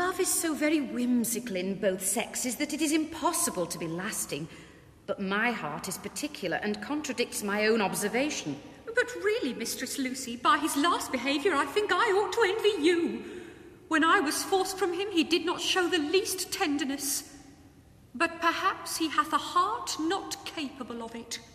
love is so very whimsical in both sexes that it is impossible to be lasting. But my heart is particular and contradicts my own observation. But really, Mistress Lucy, by his last behaviour, I think I ought to envy you. When I was forced from him, he did not show the least tenderness. But perhaps he hath a heart not capable of it.